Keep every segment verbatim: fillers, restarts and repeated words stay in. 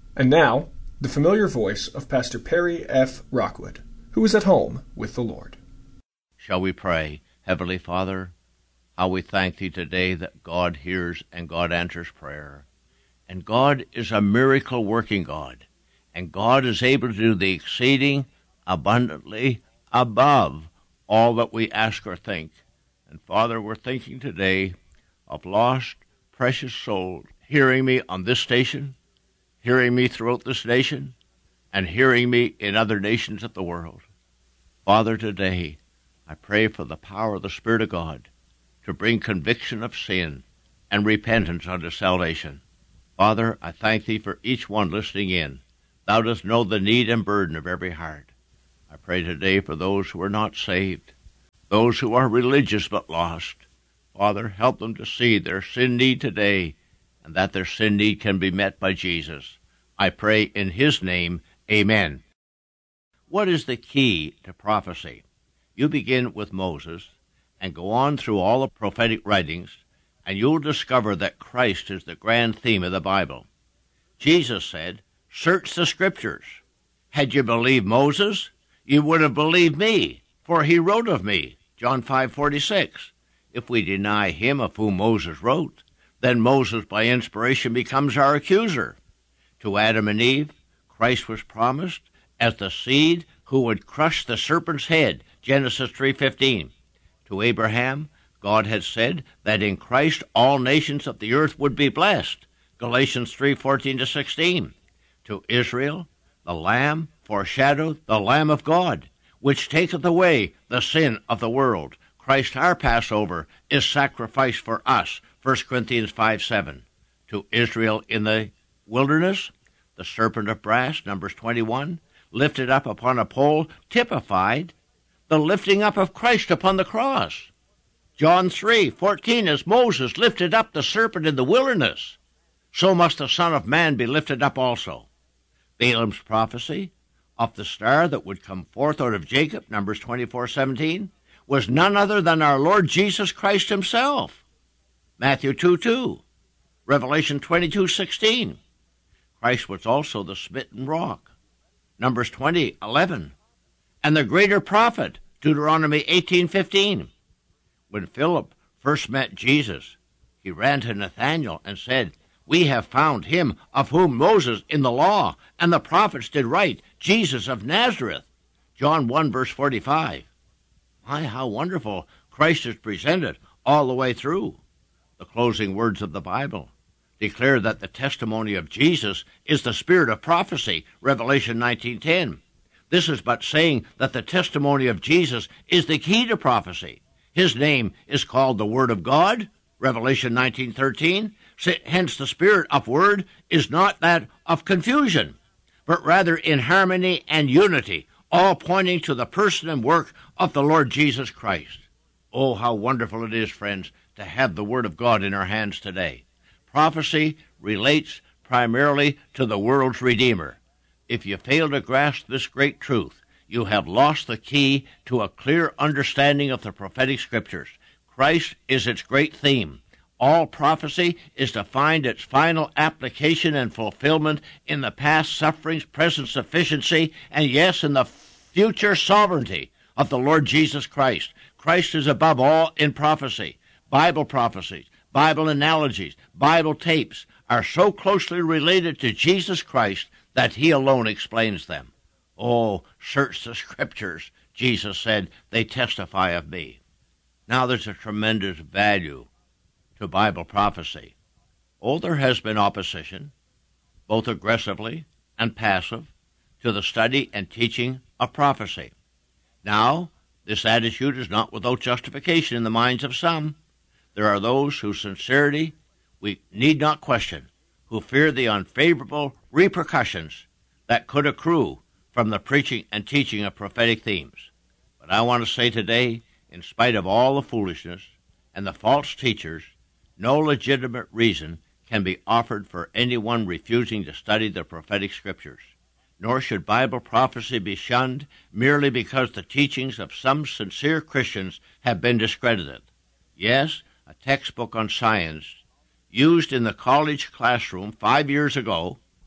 And now, the familiar voice of Pastor Perry F. Rockwood, who is at home with the Lord. Shall we pray? Heavenly Father, how we thank Thee today that God hears and God answers prayer. And God is a miracle-working God. And God is able to do the exceeding abundantly above all that we ask or think. And Father, we're thinking today of lost, precious souls hearing me on this station, hearing me throughout this nation, and hearing me in other nations of the world. Father, today I pray for the power of the Spirit of God to bring conviction of sin and repentance unto salvation. Father, I thank Thee for each one listening in. Thou dost know the need and burden of every heart. I pray today for those who are not saved, those who are religious but lost. Father, help them to see their sin need today, and that their sin need can be met by Jesus. I pray in His name, amen. What is the key to prophecy? You begin with Moses and go on through all the prophetic writings, and you'll discover that Christ is the grand theme of the Bible. Jesus said, "Search the Scriptures. Had you believed Moses, you would have believed me, for he wrote of me." John five forty-six. If we deny him of whom Moses wrote, then Moses by inspiration becomes our accuser. To Adam and Eve, Christ was promised as the seed who would crush the serpent's head, Genesis three fifteen. To Abraham, God had said that in Christ all nations of the earth would be blessed, Galatians three fourteen to sixteen. To Israel, the Lamb foreshadowed the Lamb of God, which taketh away the sin of the world. Christ our Passover is sacrificed for us, First Corinthians five seven. To Israel in the wilderness, the serpent of brass, Numbers twenty-one, lifted up upon a pole, typified the lifting up of Christ upon the cross. John three fourteen, as Moses lifted up the serpent in the wilderness, so must the Son of Man be lifted up also. Balaam's prophecy of the star that would come forth out of Jacob, Numbers twenty-four seventeen, was none other than our Lord Jesus Christ himself. Matthew two two, Revelation twenty-two sixteen. Christ was also the smitten rock, Numbers twenty eleven, and the greater prophet, Deuteronomy eighteen fifteen. When Philip first met Jesus, he ran to Nathanael and said, "We have found him of whom Moses in the law and the prophets did write, Jesus of Nazareth." John one verse forty-five. My, how wonderful Christ is presented all the way through. The closing words of the Bible declare that the testimony of Jesus is the spirit of prophecy, Revelation nineteen ten. This is but saying that the testimony of Jesus is the key to prophecy. His name is called the Word of God, Revelation nineteen thirteen. Hence the spirit of word is not that of confusion, but rather in harmony and unity, all pointing to the person and work of the Lord Jesus Christ. Oh, how wonderful it is, friends, to have the Word of God in our hands today. Prophecy relates primarily to the world's Redeemer. If you fail to grasp this great truth, you have lost the key to a clear understanding of the prophetic Scriptures. Christ is its great theme. All prophecy is to find its final application and fulfillment in the past sufferings, present sufficiency, and yes, in the future sovereignty of the Lord Jesus Christ. Christ is above all in prophecy. Bible prophecies, Bible analogies, Bible tapes are so closely related to Jesus Christ that he alone explains them. Oh, search the Scriptures, Jesus said, they testify of me. Now there's a tremendous value to Bible prophecy. Oh, there has been opposition, both aggressively and passive, to the study and teaching of prophecy. Now, this attitude is not without justification in the minds of some. There are those whose sincerity we need not question, who fear the unfavorable repercussions that could accrue from the preaching and teaching of prophetic themes. But I want to say today, in spite of all the foolishness and the false teachers, no legitimate reason can be offered for anyone refusing to study the prophetic Scriptures. Nor should Bible prophecy be shunned merely because the teachings of some sincere Christians have been discredited. Yes, a textbook on science used in the college classroom five years ago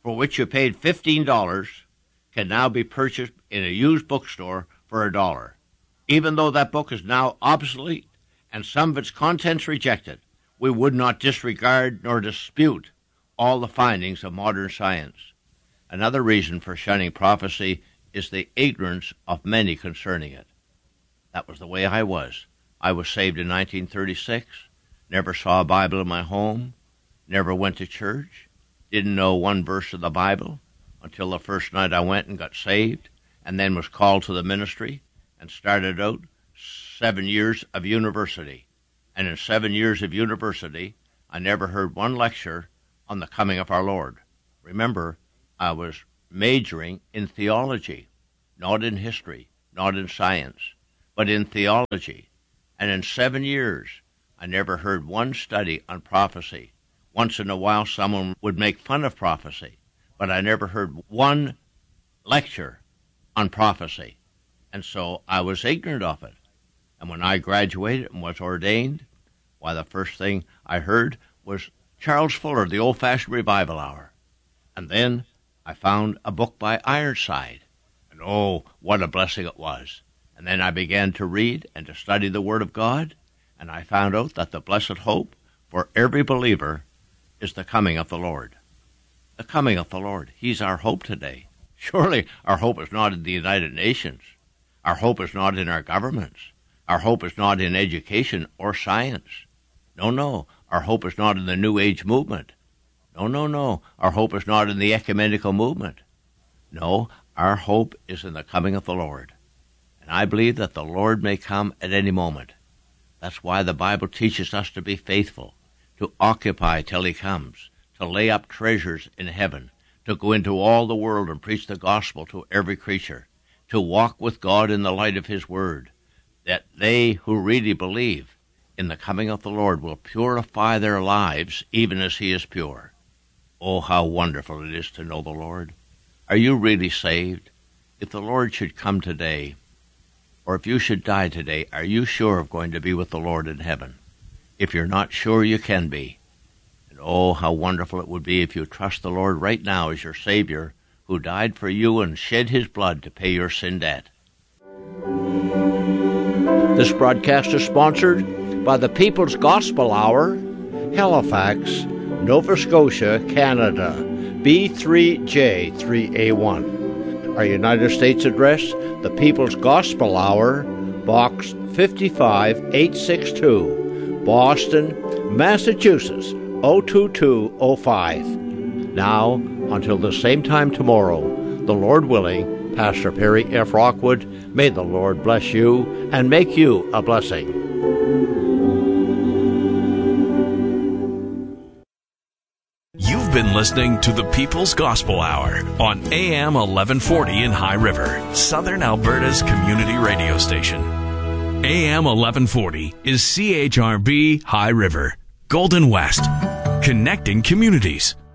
for which you paid fifteen dollars can now be purchased in a used bookstore for a dollar. Even though that book is now obsolete and some of its contents rejected, we would not disregard nor dispute all the findings of modern science. Another reason for shunning prophecy is the ignorance of many concerning it. That was the way I was. I was saved in nineteen thirty-six, never saw a Bible in my home, never went to church, didn't know one verse of the Bible until the first night I went and got saved, and then was called to the ministry and started out seven years of university. And in seven years of university, I never heard one lecture on the coming of our Lord. Remember, I was majoring in theology, not in history, not in science, but in theology. And in seven years, I never heard one study on prophecy. Once in a while, someone would make fun of prophecy, but I never heard one lecture on prophecy. And so I was ignorant of it. And when I graduated and was ordained, why, the first thing I heard was Charles Fuller, the Old-Fashioned Revival Hour. And then I found a book by Ironside. And oh, what a blessing it was. And then I began to read and to study the Word of God, and I found out that the blessed hope for every believer is the coming of the Lord. The coming of the Lord. He's our hope today. Surely our hope is not in the United Nations. Our hope is not in our governments. Our hope is not in education or science. No, no. Our hope is not in the New Age movement. No, no, no. Our hope is not in the ecumenical movement. No, our hope is in the coming of the Lord. And I believe that the Lord may come at any moment. That's why the Bible teaches us to be faithful, to occupy till he comes, to lay up treasures in heaven, to go into all the world and preach the gospel to every creature, to walk with God in the light of his word, that they who really believe in the coming of the Lord will purify their lives even as he is pure. Oh, how wonderful it is to know the Lord. Are you really saved? If the Lord should come today, or if you should die today, are you sure of going to be with the Lord in heaven? If you're not sure, you can be. And oh, how wonderful it would be if you trust the Lord right now as your Savior, who died for you and shed his blood to pay your sin debt. This broadcast is sponsored by the People's Gospel Hour, Halifax, Nova Scotia, Canada, B three J three A one. Our United States address, the People's Gospel Hour, Box fifty-five eight sixty-two, Boston, Massachusetts, oh two two oh five. Now, until the same time tomorrow, the Lord willing, Pastor Perry F. Rockwood, may the Lord bless you and make you a blessing. You've been listening to the People's Gospel Hour on A M eleven forty in High River, Southern Alberta's community radio station. A M eleven forty is C H R B High River, Golden West, connecting communities.